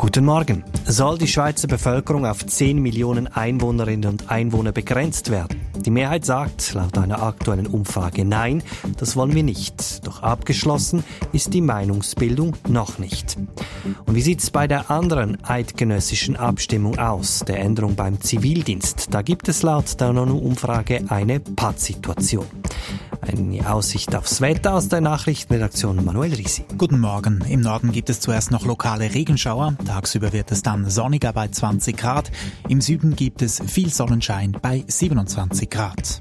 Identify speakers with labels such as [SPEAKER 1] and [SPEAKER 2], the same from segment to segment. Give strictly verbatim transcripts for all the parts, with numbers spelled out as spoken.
[SPEAKER 1] Guten Morgen. Soll die Schweizer Bevölkerung auf zehn Millionen Einwohnerinnen und Einwohner begrenzt werden? Die Mehrheit sagt laut einer aktuellen Umfrage nein, das wollen wir nicht. Doch abgeschlossen ist die Meinungsbildung noch nicht. Und wie sieht es bei der anderen eidgenössischen Abstimmung aus, der Änderung beim Zivildienst? Da gibt es laut der NONU-Umfrage eine Pattsituation. Eine Aussicht aufs Wetter aus der Nachrichtenredaktion Manuel Risi.
[SPEAKER 2] Guten Morgen. Im Norden gibt es zuerst noch lokale Regenschauer. Tagsüber wird es dann sonniger bei zwanzig Grad. Im Süden gibt es viel Sonnenschein bei siebenundzwanzig Grad.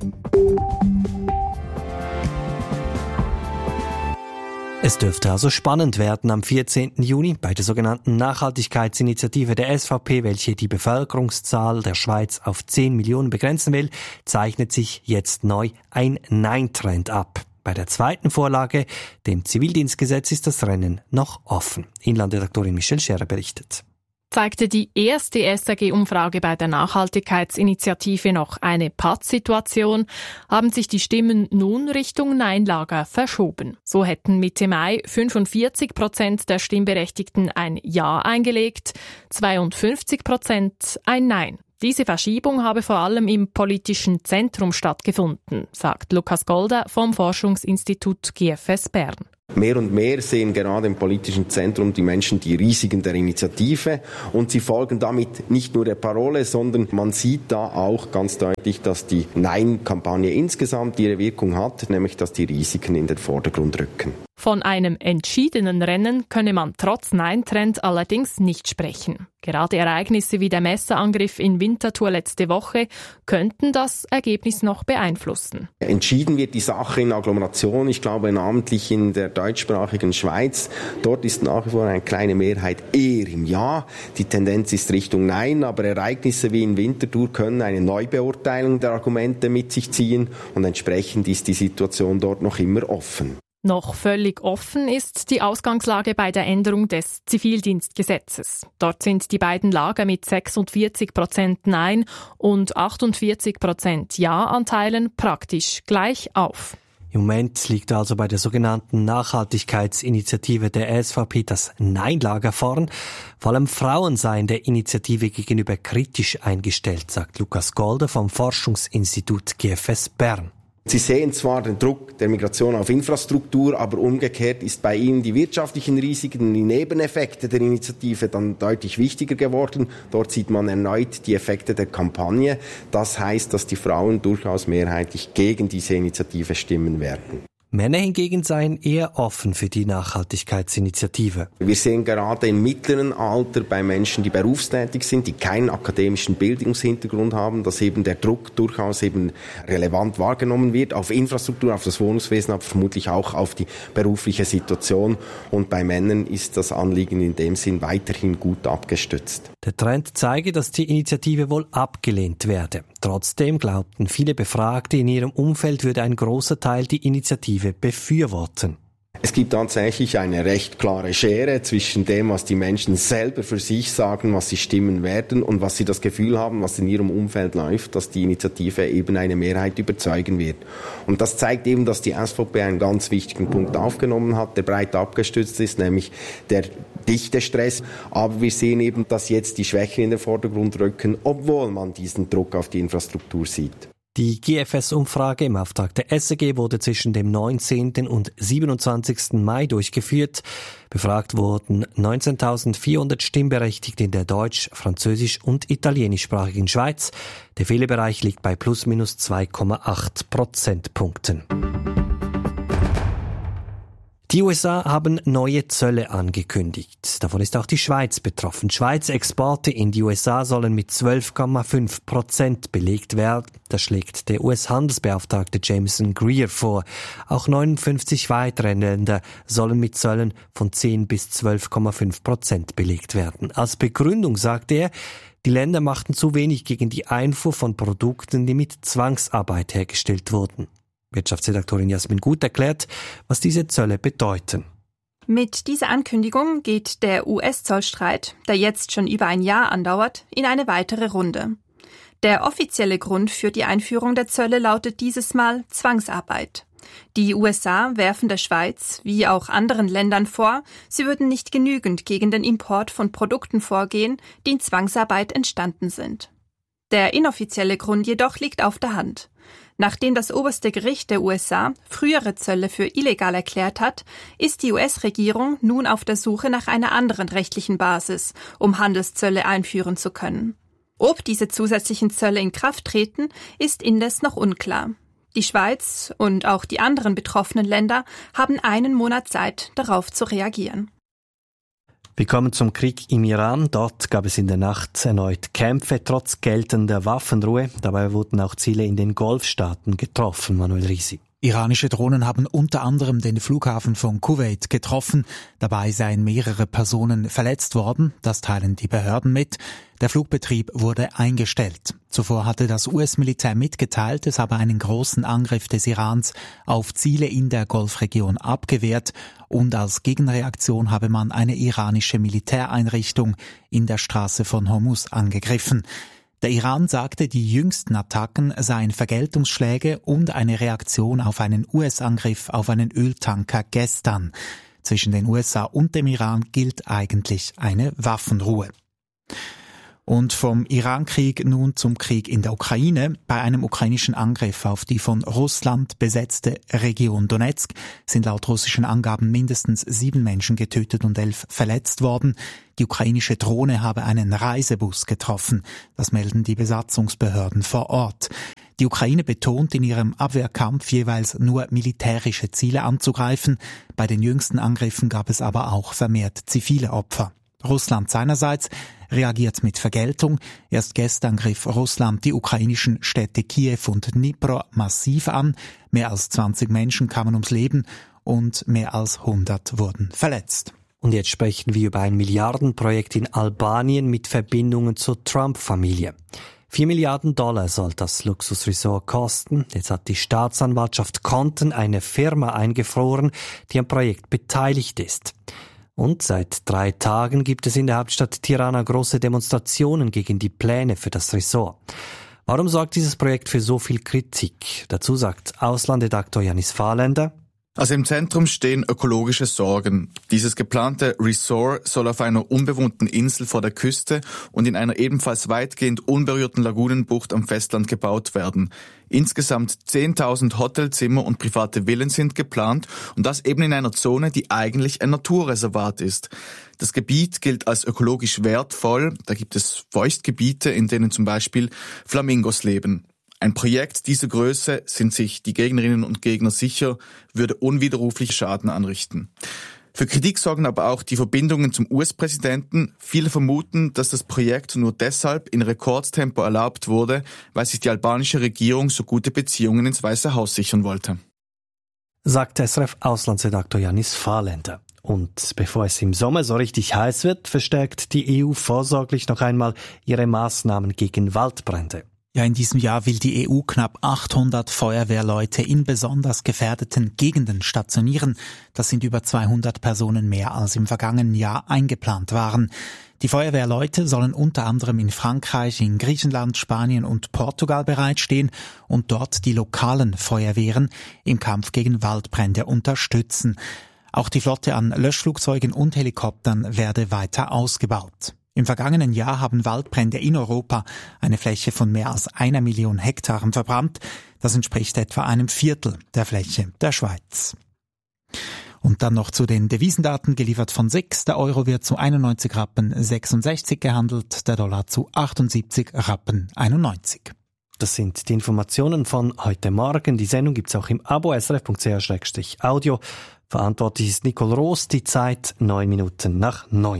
[SPEAKER 1] Es dürfte also spannend werden am vierzehnten Juni bei der sogenannten Nachhaltigkeitsinitiative der S V P, welche die Bevölkerungszahl der Schweiz auf zehn Millionen begrenzen will, zeichnet sich jetzt neu ein Nein-Trend ab. Bei der zweiten Vorlage, dem Zivildienstgesetz, ist das Rennen noch offen. Inlandredaktorin Michelle Scherer berichtet.
[SPEAKER 3] Zeigte die erste S R G-Umfrage bei der Nachhaltigkeitsinitiative noch eine Pattsituation, haben sich die Stimmen nun Richtung Nein-Lager verschoben. So hätten Mitte Mai fünfundvierzig Prozent der Stimmberechtigten ein Ja eingelegt, zweiundfünfzig Prozent ein Nein. Diese Verschiebung habe vor allem im politischen Zentrum stattgefunden, sagt Lukas Golder vom Forschungsinstitut G F S Bern.
[SPEAKER 4] Mehr und mehr sehen gerade im politischen Zentrum die Menschen die Risiken der Initiative und sie folgen damit nicht nur der Parole, sondern man sieht da auch ganz deutlich, dass die Nein-Kampagne insgesamt ihre Wirkung hat, nämlich dass die Risiken in den Vordergrund rücken.
[SPEAKER 3] Von einem entschiedenen Rennen könne man trotz Nein-Trend allerdings nicht sprechen. Gerade Ereignisse wie der Messerangriff in Winterthur letzte Woche könnten das Ergebnis noch beeinflussen.
[SPEAKER 4] Entschieden wird die Sache in Agglomeration, ich glaube namentlich in der deutschsprachigen Schweiz. Dort ist nach wie vor eine kleine Mehrheit eher im Ja. Die Tendenz ist Richtung Nein, aber Ereignisse wie in Winterthur können eine Neubeurteilung der Argumente mit sich ziehen und entsprechend ist die Situation dort noch immer offen.
[SPEAKER 3] Noch völlig offen ist die Ausgangslage bei der Änderung des Zivildienstgesetzes. Dort sind die beiden Lager mit sechsundvierzig Prozent Nein und achtundvierzig Prozent Ja-Anteilen praktisch gleich auf.
[SPEAKER 1] Im Moment liegt also bei der sogenannten Nachhaltigkeitsinitiative der S V P das Nein-Lager vorn. Vor allem Frauen seien der Initiative gegenüber kritisch eingestellt, sagt Lukas Golder vom Forschungsinstitut G F S Bern.
[SPEAKER 4] Sie sehen zwar den Druck der Migration auf Infrastruktur, aber umgekehrt ist bei ihnen die wirtschaftlichen Risiken, die Nebeneffekte der Initiative dann deutlich wichtiger geworden. Dort sieht man erneut die Effekte der Kampagne. Das heißt, dass die Frauen durchaus mehrheitlich gegen diese Initiative stimmen werden.
[SPEAKER 1] Männer hingegen seien eher offen für die Nachhaltigkeitsinitiative.
[SPEAKER 4] Wir sehen gerade im mittleren Alter bei Menschen, die berufstätig sind, die keinen akademischen Bildungshintergrund haben, dass eben der Druck durchaus eben relevant wahrgenommen wird auf Infrastruktur, auf das Wohnungswesen, aber vermutlich auch auf die berufliche Situation. Und bei Männern ist das Anliegen in dem Sinn weiterhin gut abgestützt.
[SPEAKER 1] Der Trend zeige, dass die Initiative wohl abgelehnt werde. Trotzdem glaubten viele Befragte, in ihrem Umfeld würde ein großer Teil die Initiative befürworten.
[SPEAKER 4] Es gibt tatsächlich eine recht klare Schere zwischen dem, was die Menschen selber für sich sagen, was sie stimmen werden und was sie das Gefühl haben, was in ihrem Umfeld läuft, dass die Initiative eben eine Mehrheit überzeugen wird. Und das zeigt eben, dass die S V P einen ganz wichtigen Punkt aufgenommen hat, der breit abgestützt ist, nämlich der Dichtestress. Aber wir sehen eben, dass jetzt die Schwächen in den Vordergrund rücken, obwohl man diesen Druck auf die Infrastruktur sieht.
[SPEAKER 1] Die G F S-Umfrage im Auftrag der S R G wurde zwischen dem neunzehnten und siebenundzwanzigsten Mai durchgeführt. Befragt wurden neunzehntausendvierhundert Stimmberechtigte in der deutsch-, französisch- und italienischsprachigen Schweiz. Der Fehlerbereich liegt bei plus minus zwei Komma acht Prozentpunkten. Die U S A haben neue Zölle angekündigt. Davon ist auch die Schweiz betroffen. Schweizer Exporte in die U S A sollen mit zwölf Komma fünf Prozent belegt werden. Das schlägt der U S-Handelsbeauftragte Jameson Greer vor. Auch neunundfünfzig weitere Länder sollen mit Zöllen von zehn bis zwölf Komma fünf Prozent belegt werden. Als Begründung sagt er, die Länder machten zu wenig gegen die Einfuhr von Produkten, die mit Zwangsarbeit hergestellt wurden. Wirtschaftsredaktorin Jasmin Gut erklärt, was diese Zölle bedeuten.
[SPEAKER 5] Mit dieser Ankündigung geht der U S-Zollstreit, der jetzt schon über ein Jahr andauert, in eine weitere Runde. Der offizielle Grund für die Einführung der Zölle lautet dieses Mal Zwangsarbeit. Die U S A werfen der Schweiz, wie auch anderen Ländern vor, sie würden nicht genügend gegen den Import von Produkten vorgehen, die in Zwangsarbeit entstanden sind. Der inoffizielle Grund jedoch liegt auf der Hand. Nachdem das oberste Gericht der U S A frühere Zölle für illegal erklärt hat, ist die U S-Regierung nun auf der Suche nach einer anderen rechtlichen Basis, um Handelszölle einführen zu können. Ob diese zusätzlichen Zölle in Kraft treten, ist indes noch unklar. Die Schweiz und auch die anderen betroffenen Länder haben einen Monat Zeit, darauf zu reagieren.
[SPEAKER 1] Wir kommen zum Krieg im Iran. Dort gab es in der Nacht erneut Kämpfe, trotz geltender Waffenruhe. Dabei wurden auch Ziele in den Golfstaaten getroffen. Manuel Risi.
[SPEAKER 2] Iranische Drohnen haben unter anderem den Flughafen von Kuwait getroffen. Dabei seien mehrere Personen verletzt worden. Das teilen die Behörden mit. Der Flugbetrieb wurde eingestellt. Zuvor hatte das U S-Militär mitgeteilt, es habe einen großen Angriff des Irans auf Ziele in der Golfregion abgewehrt und als Gegenreaktion habe man eine iranische Militäreinrichtung in der Straße von Hormuz angegriffen. Der Iran sagte, die jüngsten Attacken seien Vergeltungsschläge und eine Reaktion auf einen U S-Angriff auf einen Öltanker gestern. Zwischen den U S A und dem Iran gilt eigentlich eine Waffenruhe. Und vom Irankrieg nun zum Krieg in der Ukraine. Bei einem ukrainischen Angriff auf die von Russland besetzte Region Donetsk sind laut russischen Angaben mindestens sieben Menschen getötet und elf verletzt worden. Die ukrainische Drohne habe einen Reisebus getroffen. Das melden die Besatzungsbehörden vor Ort. Die Ukraine betont in ihrem Abwehrkampf jeweils nur militärische Ziele anzugreifen. Bei den jüngsten Angriffen gab es aber auch vermehrt zivile Opfer. Russland seinerseits reagiert mit Vergeltung. Erst gestern griff Russland die ukrainischen Städte Kiew und Dnipro massiv an. Mehr als zwanzig Menschen kamen ums Leben und mehr als hundert wurden verletzt.
[SPEAKER 1] Und jetzt sprechen wir über ein Milliardenprojekt in Albanien mit Verbindungen zur Trump-Familie. Vier Milliarden Dollar soll das Luxusresort kosten. Jetzt hat die Staatsanwaltschaft Konten, eine Firma, eingefroren, die am Projekt beteiligt ist. Und seit drei Tagen gibt es in der Hauptstadt Tirana große Demonstrationen gegen die Pläne für das Resort. Warum sorgt dieses Projekt für so viel Kritik? Dazu sagt Auslandredaktor Janis Fahrländer.
[SPEAKER 6] Also im Zentrum stehen ökologische Sorgen. Dieses geplante Resort soll auf einer unbewohnten Insel vor der Küste und in einer ebenfalls weitgehend unberührten Lagunenbucht am Festland gebaut werden. Insgesamt zehntausend Hotelzimmer und private Villen sind geplant und das eben in einer Zone, die eigentlich ein Naturreservat ist. Das Gebiet gilt als ökologisch wertvoll. Da gibt es Feuchtgebiete, in denen zum Beispiel Flamingos leben. Ein Projekt dieser Größe, sind sich die Gegnerinnen und Gegner sicher, würde unwiderruflich Schaden anrichten. Für Kritik sorgen aber auch die Verbindungen zum U S-Präsidenten. Viele vermuten, dass das Projekt nur deshalb in Rekordtempo erlaubt wurde, weil sich die albanische Regierung so gute Beziehungen ins Weiße Haus sichern wollte.
[SPEAKER 1] Sagt S R F-Auslandsredaktor Janis Fahrländer. Und bevor es im Sommer so richtig heiß wird, verstärkt die E U vorsorglich noch einmal ihre Maßnahmen gegen Waldbrände.
[SPEAKER 2] Ja, in diesem Jahr will die E U knapp achthundert Feuerwehrleute in besonders gefährdeten Gegenden stationieren. Das sind über zweihundert Personen mehr als im vergangenen Jahr eingeplant waren. Die Feuerwehrleute sollen unter anderem in Frankreich, in Griechenland, Spanien und Portugal bereitstehen und dort die lokalen Feuerwehren im Kampf gegen Waldbrände unterstützen. Auch die Flotte an Löschflugzeugen und Helikoptern werde weiter ausgebaut. Im vergangenen Jahr haben Waldbrände in Europa eine Fläche von mehr als einer Million Hektaren verbrannt. Das entspricht etwa einem Viertel der Fläche der Schweiz. Und dann noch zu den Devisendaten, geliefert von S I X. Der Euro wird zu einundneunzig Rappen sechsundsechzig gehandelt, der Dollar zu achtundsiebzig Rappen einundneunzig.
[SPEAKER 1] Das sind die Informationen von heute Morgen. Die Sendung gibt's auch im Abo s r f punkt c h slash audio. Verantwortlich ist Nicole Roos. Die Zeit neun Minuten nach neun.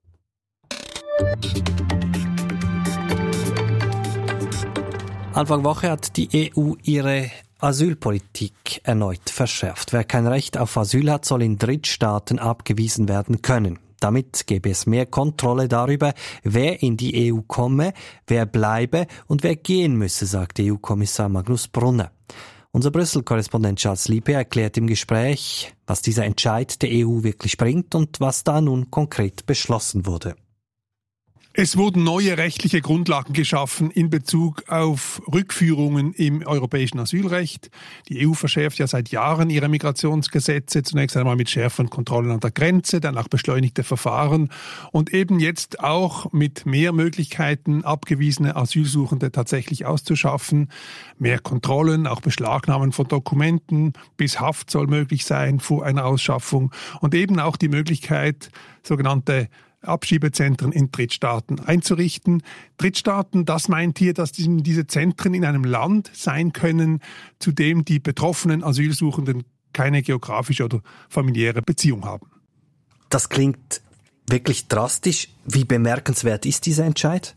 [SPEAKER 1] Anfang Woche hat die E U ihre Asylpolitik erneut verschärft. Wer kein Recht auf Asyl hat, soll in Drittstaaten abgewiesen werden können. Damit gäbe es mehr Kontrolle darüber, wer in die E U komme, wer bleibe und wer gehen müsse, sagt E U-Kommissar Magnus Brunner. Unser Brüssel-Korrespondent Charles Lippe erklärt im Gespräch, was dieser Entscheid der E U wirklich bringt und was da nun konkret beschlossen wurde.
[SPEAKER 7] Es wurden neue rechtliche Grundlagen geschaffen in Bezug auf Rückführungen im europäischen Asylrecht. Die E U verschärft ja seit Jahren ihre Migrationsgesetze, zunächst einmal mit schärferen Kontrollen an der Grenze, dann auch beschleunigte Verfahren und eben jetzt auch mit mehr Möglichkeiten, abgewiesene Asylsuchende tatsächlich auszuschaffen. Mehr Kontrollen, auch Beschlagnahmen von Dokumenten, bis Haft soll möglich sein vor einer Ausschaffung und eben auch die Möglichkeit, sogenannte Abschiebezentren in Drittstaaten einzurichten. Drittstaaten, das meint hier, dass diese Zentren in einem Land sein können, zu dem die betroffenen Asylsuchenden keine geografische oder familiäre Beziehung haben.
[SPEAKER 1] Das klingt wirklich drastisch. Wie bemerkenswert ist dieser Entscheid?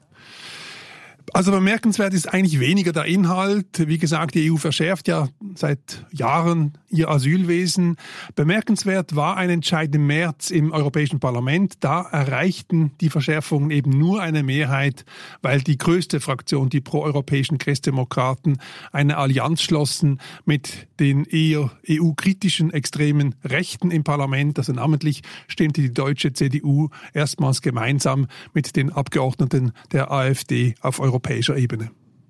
[SPEAKER 7] Also bemerkenswert ist eigentlich weniger der Inhalt. Wie gesagt, die E U verschärft ja seit Jahren ihr Asylwesen. Bemerkenswert war ein Entscheid im März im Europäischen Parlament. Da erreichten die Verschärfungen eben nur eine Mehrheit, weil die größte Fraktion, die proeuropäischen Christdemokraten, eine Allianz schlossen mit den eher E U-kritischen extremen Rechten im Parlament. Also namentlich stimmte die deutsche C D U erstmals gemeinsam mit den Abgeordneten der AfD auf europäischer Ebene.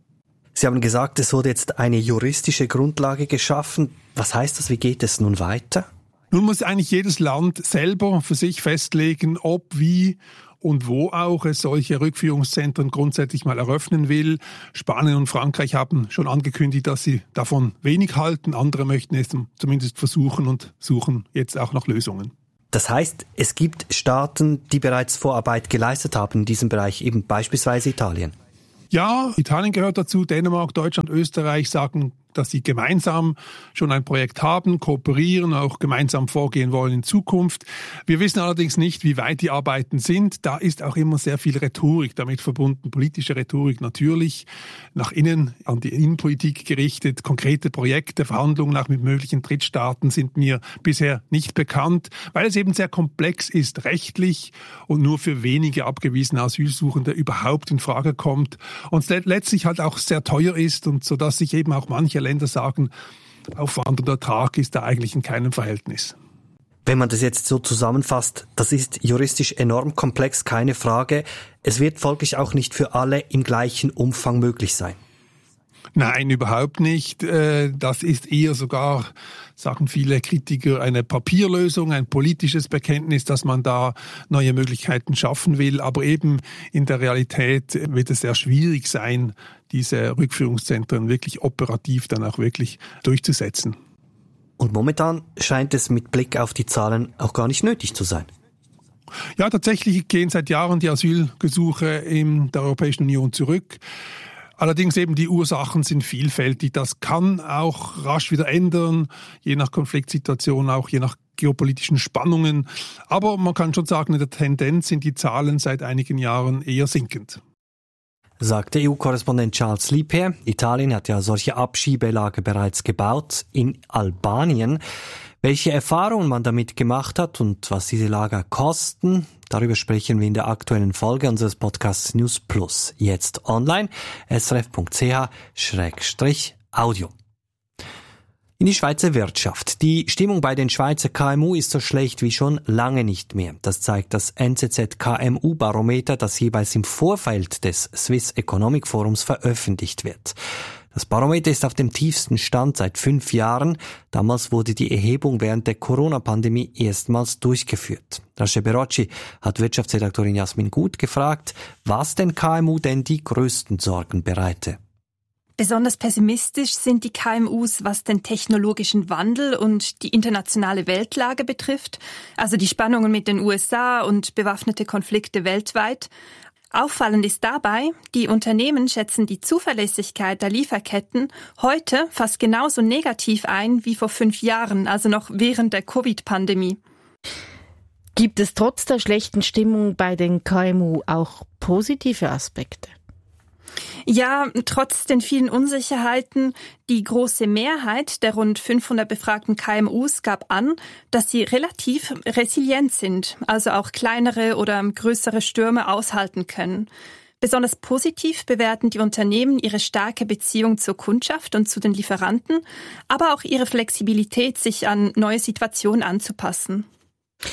[SPEAKER 1] Sie haben gesagt, es wurde jetzt eine juristische Grundlage geschaffen. Was heißt das? Wie geht es nun weiter?
[SPEAKER 7] Nun muss eigentlich jedes Land selber für sich festlegen, ob, wie und wo auch es solche Rückführungszentren grundsätzlich mal eröffnen will. Spanien und Frankreich haben schon angekündigt, dass sie davon wenig halten. Andere möchten es zumindest versuchen und suchen jetzt auch nach Lösungen.
[SPEAKER 1] Das heißt, es gibt Staaten, die bereits Vorarbeit geleistet haben in diesem Bereich, eben beispielsweise Italien.
[SPEAKER 7] Ja, Italien gehört dazu, Dänemark, Deutschland, Österreich sagen, dass sie gemeinsam schon ein Projekt haben, kooperieren, auch gemeinsam vorgehen wollen in Zukunft. Wir wissen allerdings nicht, wie weit die Arbeiten sind. Da ist auch immer sehr viel Rhetorik damit verbunden, politische Rhetorik natürlich, nach innen, an die Innenpolitik gerichtet. Konkrete Projekte, Verhandlungen auch mit möglichen Drittstaaten sind mir bisher nicht bekannt, weil es eben sehr komplex ist, rechtlich und nur für wenige abgewiesene Asylsuchende überhaupt in Frage kommt und letztlich halt auch sehr teuer ist und so dass sich eben auch manche Länder sagen, Aufwand und Ertrag ist da eigentlich in keinem Verhältnis.
[SPEAKER 1] Wenn man das jetzt so zusammenfasst, das ist juristisch enorm komplex, keine Frage. Es wird folglich auch nicht für alle im gleichen Umfang möglich sein.
[SPEAKER 7] Nein, überhaupt nicht. Das ist eher sogar, sagen viele Kritiker, eine Papierlösung, ein politisches Bekenntnis, dass man da neue Möglichkeiten schaffen will. Aber eben in der Realität wird es sehr schwierig sein, diese Rückführungszentren wirklich operativ dann auch wirklich durchzusetzen.
[SPEAKER 1] Und momentan scheint es mit Blick auf die Zahlen auch gar nicht nötig zu sein.
[SPEAKER 7] Ja, tatsächlich gehen seit Jahren die Asylgesuche in der Europäischen Union zurück. Allerdings eben die Ursachen sind vielfältig. Das kann auch rasch wieder ändern, je nach Konfliktsituation, auch je nach geopolitischen Spannungen. Aber man kann schon sagen, in der Tendenz sind die Zahlen seit einigen Jahren eher sinkend.
[SPEAKER 1] Sagt der E U-Korrespondent Charles Liebherr. Italien hat ja solche Abschiebelager bereits gebaut. In Albanien. Welche Erfahrungen man damit gemacht hat und was diese Lager kosten, darüber sprechen wir in der aktuellen Folge unseres Podcasts News Plus. Jetzt online, s r f punkt c h schrägstrich audio. In die Schweizer Wirtschaft. Die Stimmung bei den Schweizer K M U ist so schlecht wie schon lange nicht mehr. Das zeigt das N Z Z K M U-Barometer, das jeweils im Vorfeld des Swiss Economic Forums veröffentlicht wird. Das Barometer ist auf dem tiefsten Stand seit fünf Jahren. Damals wurde die Erhebung während der Corona-Pandemie erstmals durchgeführt. Rasche Berocci hat Wirtschaftsredaktorin Jasmin Gut gefragt, was den K M U denn die größten Sorgen bereite.
[SPEAKER 5] Besonders pessimistisch sind die K M Us, was den technologischen Wandel und die internationale Weltlage betrifft, also die Spannungen mit den U S A und bewaffnete Konflikte weltweit. Auffallend ist dabei, die Unternehmen schätzen die Zuverlässigkeit der Lieferketten heute fast genauso negativ ein wie vor fünf Jahren, also noch während der Covid-Pandemie.
[SPEAKER 8] Gibt es trotz der schlechten Stimmung bei den K M U auch positive Aspekte?
[SPEAKER 5] Ja, trotz den vielen Unsicherheiten, die große Mehrheit der rund fünfhundert befragten K M Us gab an, dass sie relativ resilient sind, also auch kleinere oder größere Stürme aushalten können. Besonders positiv bewerten die Unternehmen ihre starke Beziehung zur Kundschaft und zu den Lieferanten, aber auch ihre Flexibilität, sich an neue Situationen anzupassen.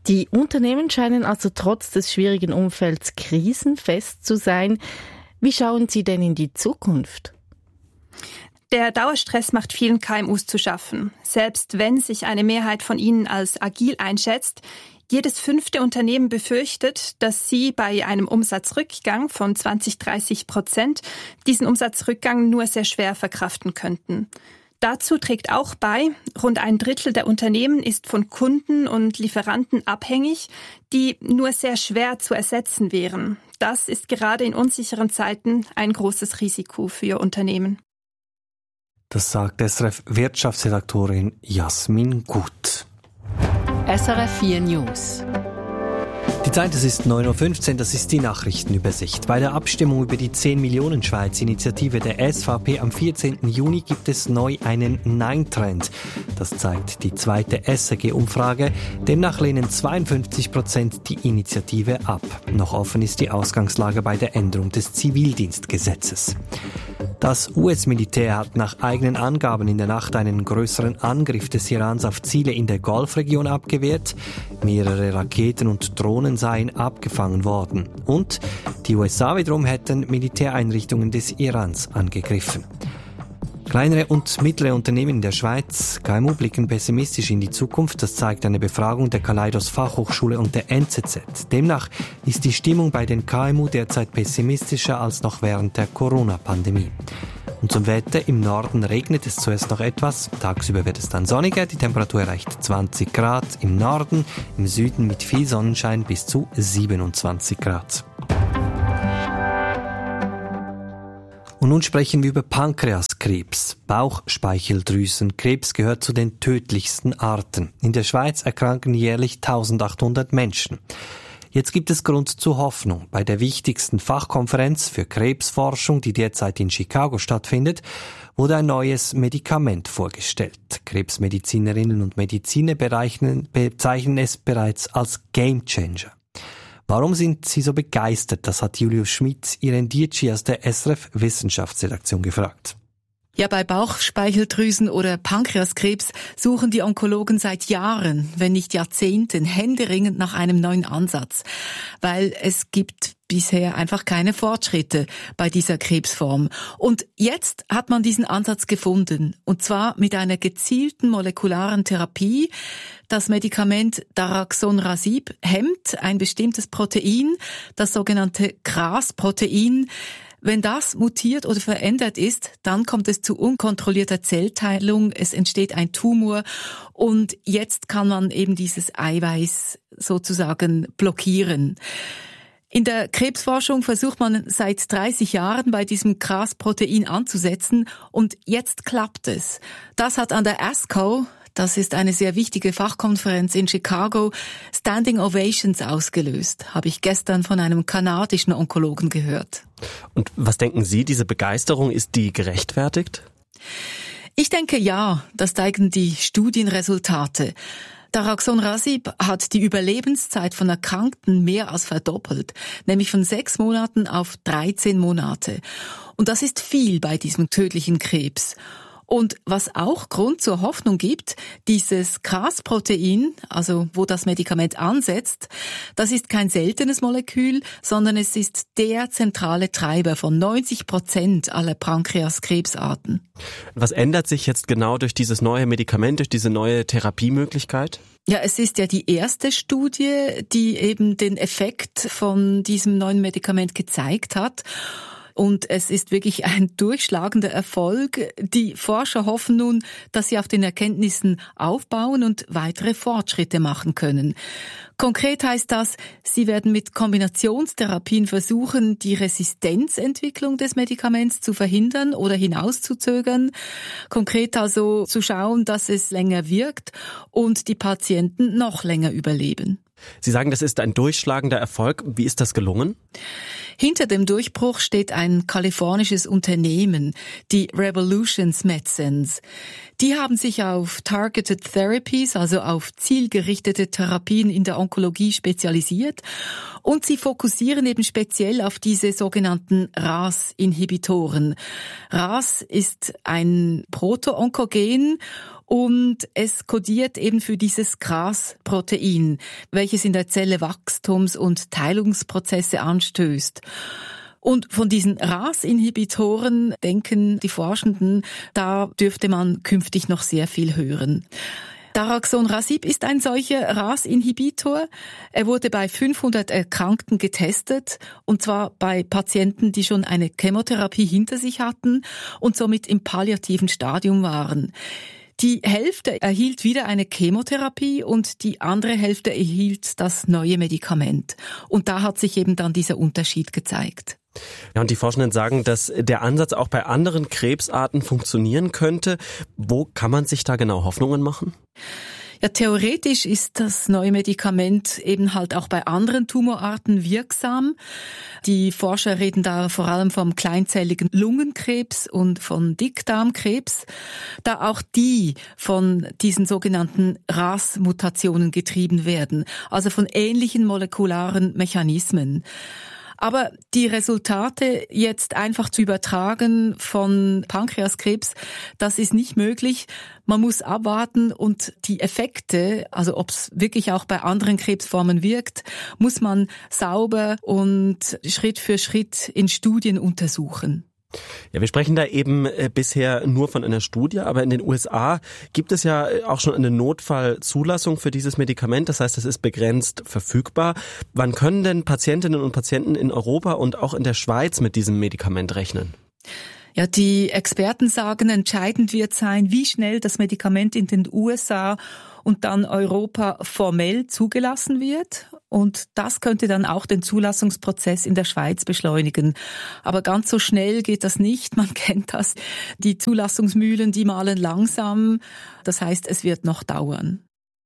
[SPEAKER 8] Die Unternehmen scheinen also trotz des schwierigen Umfelds krisenfest zu sein. Wie schauen Sie denn in die Zukunft?
[SPEAKER 5] Der Dauerstress macht vielen K M Us zu schaffen. Selbst wenn sich eine Mehrheit von ihnen als agil einschätzt, jedes fünfte Unternehmen befürchtet, dass sie bei einem Umsatzrückgang von zwanzig, dreißig Prozent diesen Umsatzrückgang nur sehr schwer verkraften könnten. Dazu trägt auch bei, rund ein Drittel der Unternehmen ist von Kunden und Lieferanten abhängig, die nur sehr schwer zu ersetzen wären. Das ist gerade in unsicheren Zeiten ein großes Risiko für Unternehmen.
[SPEAKER 1] Das sagt S R F-Wirtschaftsredaktorin Jasmin Gut.
[SPEAKER 9] S R F vier News.
[SPEAKER 1] Die Zeit, es ist neun Uhr fünfzehn, das ist die Nachrichtenübersicht. Bei der Abstimmung über die zehn Millionen Schweiz-Initiative der S V P am vierzehnten Juni gibt es neu einen Nein-Trend. Das zeigt die zweite S R G-Umfrage. Demnach lehnen zweiundfünfzig Prozent die Initiative ab. Noch offen ist die Ausgangslage bei der Änderung des Zivildienstgesetzes. Das U S-Militär hat nach eigenen Angaben in der Nacht einen größeren Angriff des Irans auf Ziele in der Golfregion abgewehrt. Mehrere Raketen und Drohnen seien abgefangen worden. Und die U S A wiederum hätten Militäreinrichtungen des Irans angegriffen. Kleinere und mittlere Unternehmen in der Schweiz, K M U, blicken pessimistisch in die Zukunft. Das zeigt eine Befragung der Kaleidos Fachhochschule und der N Z Z. Demnach ist die Stimmung bei den K M U derzeit pessimistischer als noch während der Corona-Pandemie. Und zum Wetter: im Norden regnet es zuerst noch etwas, tagsüber wird es dann sonniger, die Temperatur erreicht zwanzig Grad im Norden, im Süden mit viel Sonnenschein bis zu siebenundzwanzig Grad. Und nun sprechen wir über Pankreaskrebs. Bauchspeicheldrüsenkrebs gehört zu den tödlichsten Arten. In der Schweiz erkranken jährlich eintausendachthundert Menschen. Jetzt gibt es Grund zur Hoffnung. Bei der wichtigsten Fachkonferenz für Krebsforschung, die derzeit in Chicago stattfindet, wurde ein neues Medikament vorgestellt. Krebsmedizinerinnen und Mediziner bezeichnen es bereits als Gamechanger. Warum sind Sie so begeistert? Das hat Julius Schmidt, Irene Dietschi aus der S R F-Wissenschaftsredaktion gefragt.
[SPEAKER 10] Ja, bei Bauchspeicheldrüsen- oder Pankreaskrebs suchen die Onkologen seit Jahren, wenn nicht Jahrzehnten, händeringend nach einem neuen Ansatz, weil es gibt bisher einfach keine Fortschritte bei dieser Krebsform. Und jetzt hat man diesen Ansatz gefunden, und zwar mit einer gezielten molekularen Therapie. Das Medikament Daraxonrasib hemmt ein bestimmtes Protein, das sogenannte K R A S-Protein. Wenn das mutiert oder verändert ist, dann kommt es zu unkontrollierter Zellteilung, es entsteht ein Tumor und jetzt kann man eben dieses Eiweiß sozusagen blockieren. In der Krebsforschung versucht man seit dreißig Jahren bei diesem K R A S-Protein anzusetzen und jetzt klappt es. Das hat an der ASCO, das ist eine sehr wichtige Fachkonferenz in Chicago, Standing Ovations ausgelöst, habe ich gestern von einem kanadischen Onkologen gehört.
[SPEAKER 11] Und was denken Sie, diese Begeisterung, ist die gerechtfertigt?
[SPEAKER 10] Ich denke ja, das zeigen die Studienresultate. Daraxonrasib hat die Überlebenszeit von Erkrankten mehr als verdoppelt, nämlich von sechs Monaten auf dreizehn Monate. Und das ist viel bei diesem tödlichen Krebs. Und was auch Grund zur Hoffnung gibt, dieses K R A S-Protein, also wo das Medikament ansetzt, das ist kein seltenes Molekül, sondern es ist der zentrale Treiber von neunzig Prozent aller Pankreaskrebsarten.
[SPEAKER 11] Was ändert sich jetzt genau durch dieses neue Medikament, durch diese neue Therapiemöglichkeit?
[SPEAKER 10] Ja, es ist ja die erste Studie, die eben den Effekt von diesem neuen Medikament gezeigt hat. Und es ist wirklich ein durchschlagender Erfolg. Die Forscher hoffen nun, dass sie auf den Erkenntnissen aufbauen und weitere Fortschritte machen können. Konkret heißt das, sie werden mit Kombinationstherapien versuchen, die Resistenzentwicklung des Medikaments zu verhindern oder hinauszuzögern. Konkret also zu schauen, dass es länger wirkt und die Patienten noch länger überleben.
[SPEAKER 11] Sie sagen, das ist ein durchschlagender Erfolg. Wie ist das gelungen?
[SPEAKER 10] Hinter dem Durchbruch steht ein kalifornisches Unternehmen, die Revolutions Medicines. Die haben sich auf Targeted Therapies, also auf zielgerichtete Therapien in der Onkologie spezialisiert und sie fokussieren eben speziell auf diese sogenannten R A S-Inhibitoren. R A S ist ein Proto-Onkogen und es kodiert eben für dieses G R A S-Protein, welches in der Zelle Wachstums- und Teilungsprozesse anstößt. Und von diesen R A S-Inhibitoren denken die Forschenden, da dürfte man künftig noch sehr viel hören. Daraxonrasib ist ein solcher R A S-Inhibitor. Er wurde bei fünfhundert Erkrankten getestet, und zwar bei Patienten, die schon eine Chemotherapie hinter sich hatten und somit im palliativen Stadium waren. Die Hälfte erhielt wieder eine Chemotherapie und die andere Hälfte erhielt das neue Medikament. Und da hat sich eben dann dieser Unterschied gezeigt.
[SPEAKER 11] Ja, und die Forschenden sagen, dass der Ansatz auch bei anderen Krebsarten funktionieren könnte. Wo kann man sich da genau Hoffnungen machen?
[SPEAKER 10] Ja, theoretisch ist das neue Medikament eben halt auch bei anderen Tumorarten wirksam. Die Forscher reden da vor allem vom kleinzelligen Lungenkrebs und von Dickdarmkrebs, da auch die von diesen sogenannten R A S-Mutationen getrieben werden, also von ähnlichen molekularen Mechanismen. Aber die Resultate jetzt einfach zu übertragen von Pankreaskrebs, das ist nicht möglich. Man muss abwarten und die Effekte, also ob es wirklich auch bei anderen Krebsformen wirkt, muss man sauber und Schritt für Schritt in Studien untersuchen.
[SPEAKER 11] Ja, wir sprechen da eben äh, bisher nur von einer Studie, aber in den U S A gibt es ja auch schon eine Notfallzulassung für dieses Medikament. Das heißt, es ist begrenzt verfügbar. Wann können denn Patientinnen und Patienten in Europa und auch in der Schweiz mit diesem Medikament rechnen?
[SPEAKER 10] Ja, die Experten sagen, entscheidend wird sein, wie schnell das Medikament in den U S A und dann Europa formell zugelassen wird. Und das könnte dann auch den Zulassungsprozess in der Schweiz beschleunigen. Aber ganz so schnell geht das nicht. Man kennt das. Die Zulassungsmühlen, die mahlen langsam. Das heißt, es wird noch dauern.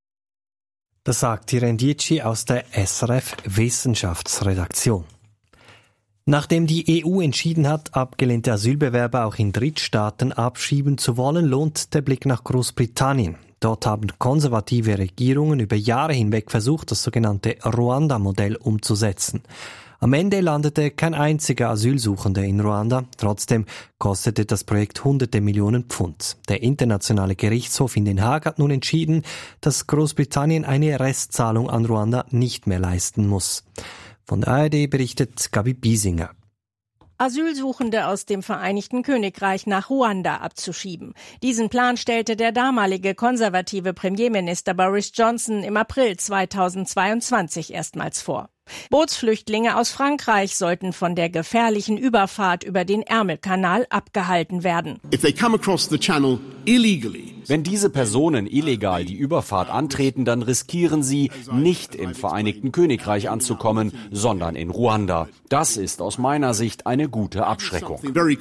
[SPEAKER 1] Das sagt Irene Dietschi aus der S R F Wissenschaftsredaktion. Nachdem die E U entschieden hat, abgelehnte Asylbewerber auch in Drittstaaten abschieben zu wollen, lohnt der Blick nach Großbritannien. Dort haben konservative Regierungen über Jahre hinweg versucht, das sogenannte Ruanda-Modell umzusetzen. Am Ende landete kein einziger Asylsuchender in Ruanda. Trotzdem kostete das Projekt hunderte Millionen Pfund. Der internationale Gerichtshof in Den Haag hat nun entschieden, dass Großbritannien eine Restzahlung an Ruanda nicht mehr leisten muss. Von der A R D berichtet Gabi Biesinger.
[SPEAKER 12] Asylsuchende aus dem Vereinigten Königreich nach Ruanda abzuschieben. Diesen Plan stellte der damalige konservative Premierminister Boris Johnson im April zweitausendzweiundzwanzig erstmals vor. Bootsflüchtlinge aus Frankreich sollten von der gefährlichen Überfahrt über den Ärmelkanal abgehalten werden.
[SPEAKER 13] If they come across the channel illegally,
[SPEAKER 14] wenn diese Personen illegal die Überfahrt antreten, dann riskieren sie, nicht im Vereinigten Königreich anzukommen, sondern in Ruanda. Das ist aus meiner Sicht eine gute Abschreckung.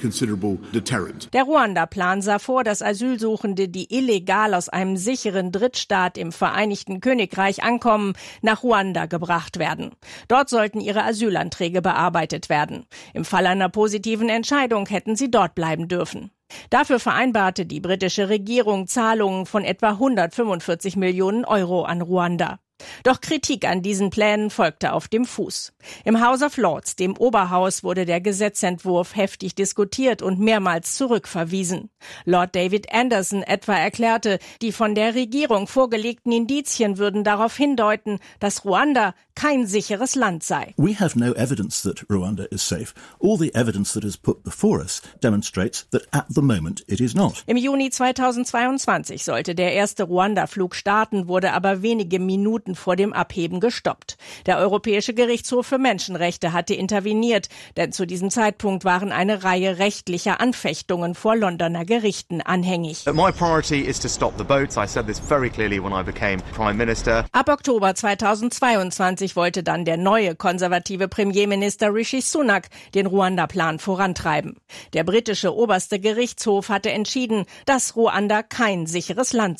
[SPEAKER 12] Der Ruanda-Plan sah vor, dass Asylsuchende, die illegal aus einem sicheren Drittstaat im Vereinigten Königreich ankommen, nach Ruanda gebracht werden. Dort sollten ihre Asylanträge bearbeitet werden. Im Fall einer positiven Entscheidung hätten sie dort bleiben dürfen. Dafür vereinbarte die britische Regierung Zahlungen von etwa hundertfünfundvierzig Millionen Euro an Ruanda. Doch Kritik an diesen Plänen folgte auf dem Fuß. Im House of Lords, dem Oberhaus, wurde der Gesetzentwurf heftig diskutiert und mehrmals zurückverwiesen. Lord David Anderson etwa erklärte, die von der Regierung vorgelegten Indizien würden darauf hindeuten, dass Ruanda kein sicheres Land sei.
[SPEAKER 15] We have no evidence that Rwanda is safe. All the evidence that is put before us demonstrates that at the moment it is not.
[SPEAKER 12] Im Juni zweitausendzweiundzwanzig sollte der erste Ruanda-Flug starten, wurde aber wenige Minuten vor dem Abheben gestoppt. Der Europäische Gerichtshof für Menschenrechte hatte interveniert, denn zu diesem Zeitpunkt waren eine Reihe rechtlicher Anfechtungen vor Londoner Gerichten anhängig.
[SPEAKER 16] My priority is to stop the boats. I said this very clearly when I became Prime Minister.
[SPEAKER 12] Ab Oktober zweitausendzweiundzwanzig wollte dann der neue konservative Premierminister Rishi Sunak den Ruanda-Plan vorantreiben. Der britische oberste Gerichtshof hatte entschieden, dass Ruanda kein sicheres Land sei.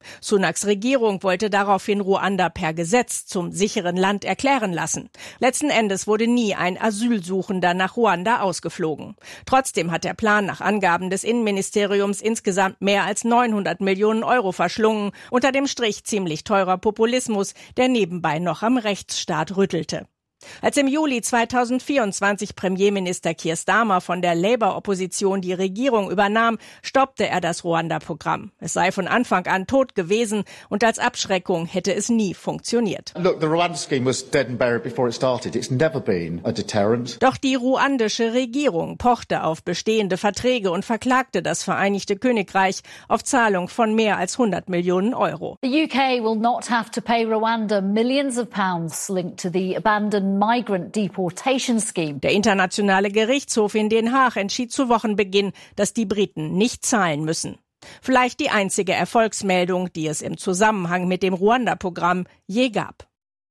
[SPEAKER 12] Sunaks Regierung wollte daraufhin Ruanda per Gesetz zum sicheren Land erklären lassen. Letzten Endes wurde nie ein Asylsuchender nach Ruanda ausgeflogen. Trotzdem hat der Plan nach Angaben des Innenministeriums insgesamt mehr als neunhundert Millionen Euro verschlungen. Unter dem Strich ziemlich teurer Populismus, der nebenbei noch am Rechtsstaat rüttelte. Als im Juli zweitausendvierundzwanzig Premierminister Keir Starmer von der Labour-Opposition die Regierung übernahm, stoppte er das Ruanda-Programm. Es sei von Anfang an tot gewesen und als Abschreckung hätte es nie funktioniert.
[SPEAKER 17] Look, the Rwanda scheme was dead and buried before it started. It's never been a deterrent.
[SPEAKER 12] Doch die ruandische Regierung pochte auf bestehende Verträge und verklagte das Vereinigte Königreich auf Zahlung von mehr als hundert Millionen Euro.
[SPEAKER 18] The U K will not have to pay Rwanda millions of pounds linked to the abandoned Migrant Deportation Scheme.
[SPEAKER 12] Der Internationale Gerichtshof in Den Haag entschied zu Wochenbeginn, dass die Briten nicht zahlen müssen. Vielleicht die einzige Erfolgsmeldung, die es im Zusammenhang mit dem Ruanda-Programm je gab.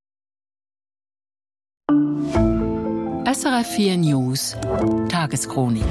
[SPEAKER 9] S R F vier News Tageschronik.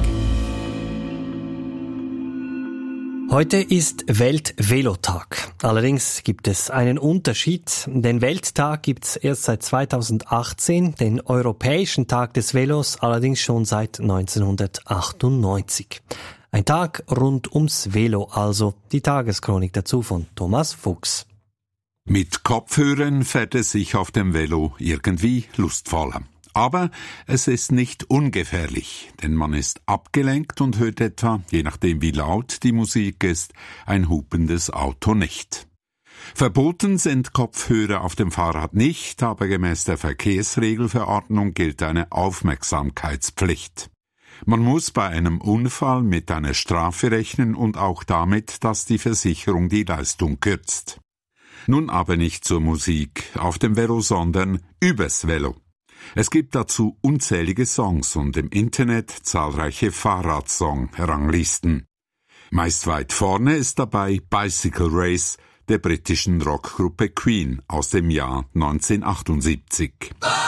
[SPEAKER 1] Heute ist Welt-Velotag. Allerdings gibt es einen Unterschied. Den Welttag gibt es erst seit zweitausendachtzehn, den Europäischen Tag des Velos allerdings schon seit neunzehnhundertachtundneunzig. Ein Tag rund ums Velo, also die Tageschronik dazu von Thomas Fuchs.
[SPEAKER 19] Mit Kopfhörern fährt es sich auf dem Velo irgendwie lustvoller. Aber es ist nicht ungefährlich, denn man ist abgelenkt und hört etwa, je nachdem wie laut die Musik ist, ein hupendes Auto nicht. Verboten sind Kopfhörer auf dem Fahrrad nicht, aber gemäß der Verkehrsregelverordnung gilt eine Aufmerksamkeitspflicht. Man muss bei einem Unfall mit einer Strafe rechnen und auch damit, dass die Versicherung die Leistung kürzt. Nun aber nicht zur Musik auf dem Velo, sondern übers Velo. Es gibt dazu unzählige Songs und im Internet zahlreiche Fahrradsong-Ranglisten. Meist weit vorne ist dabei Bicycle Race der britischen Rockgruppe Queen aus dem Jahr neunzehnhundertachtundsiebzig.